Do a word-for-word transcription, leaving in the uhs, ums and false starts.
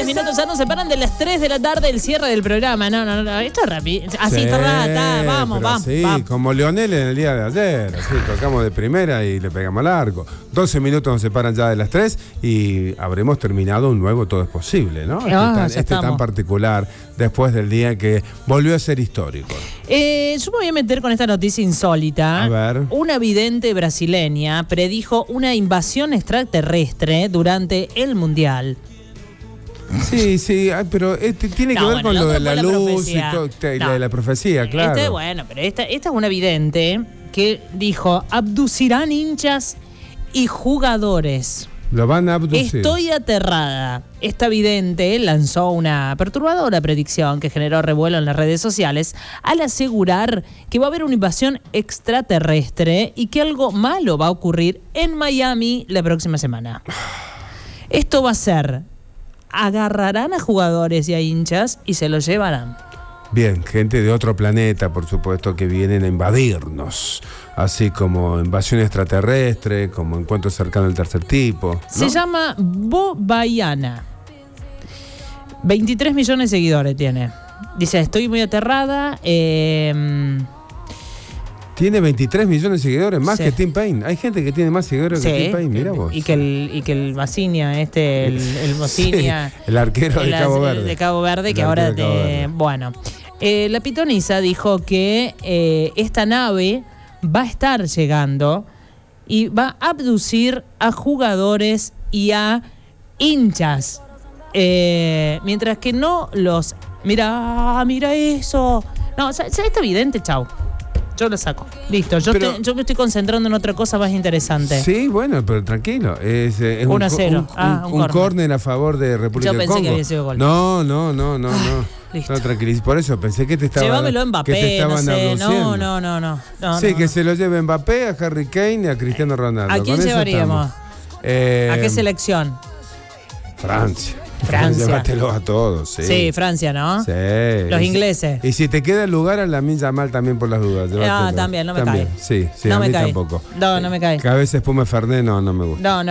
diez minutos ya nos separan de las tres de la tarde el cierre del programa. No, no, no, esto es rápido. Así, Sí, está, está, vamos, pero vamos. Sí, vamos. como Leonel en el día de ayer. Así, tocamos de primera y le pegamos al arco. doce minutos nos separan ya de las tres y habremos terminado un nuevo Todo es Posible, ¿no? Este, Ah, tan, ya este tan particular después del día que volvió a ser histórico. Eh, yo me voy a meter con esta noticia insólita. A ver. Una vidente brasileña predijo una invasión extraterrestre durante el Mundial. Sí, sí, pero este tiene que No, ver bueno, con el lo otro de la fue la luz profecía. y todo, te- No. la de la profecía, claro. Este, bueno, pero esta, esta es una vidente que dijo: abducirán hinchas y jugadores. Lo van a abducir. Estoy aterrada. Esta vidente lanzó una perturbadora predicción que generó revuelo en las redes sociales al asegurar que va a haber una invasión extraterrestre y que algo malo va a ocurrir en Miami la próxima semana. Esto va a ser: agarrarán a jugadores y a hinchas y se los llevarán. Bien, gente de otro planeta, por supuesto, que vienen a invadirnos. Así como invasión extraterrestre, como encuentro cercano al tercer tipo, ¿no? Se llama Bobayana. veintitrés millones de seguidores tiene. Dice: estoy muy aterrada. Eh, Tiene veintitrés millones de seguidores, más Sí. que Tim Payne. Hay gente que tiene más seguidores sí, que Tim Payne, mira vos. Y que el, y que el Basinia, este, el, el Bosinia, Sí, el arquero de el- Cabo Verde. de Cabo Verde, El que ahora arquero de Cabo te, Verde. bueno. Eh, la pitonisa dijo que eh, esta nave va a estar llegando y va a abducir a jugadores y a hinchas. Eh, mientras que no los... Mira, mira eso. No, ya, ya está evidente, chau. Yo lo saco. Listo, yo, Pero- estoy- yo me estoy concentrando en otra cosa más interesante. Sí, bueno, pero tranquilo. Es, eh, es uno a co- cero. Un, Ah, un- un un córner. córner a favor de República Yo del pensé Congo. que había sido gol. No, no, no, no, no. listo. No, tranquiliz- Por eso pensé que te estaba Llévamelo a que te Mbappé, no estaban sé. abduciendo. No, no, no, no. no sí, no, que no. se lo lleve Mbappé, a Harry Kane y a Cristiano Ronaldo. ¿A Con quién eso llevaríamos? estamos. Eh, ¿A qué selección? Francia. Francia. Llévatelo a todos, sí. Sí, Francia, ¿no? Sí. Los Y si- ingleses. Y si te queda el lugar, a Lamine Yamal también por las dudas. Ah, llévatelo. también, no me También. cae. Sí, sí, no a me mí cae. tampoco. No, no me cae. Que a veces Puma Fernet no, no me gusta. No, no.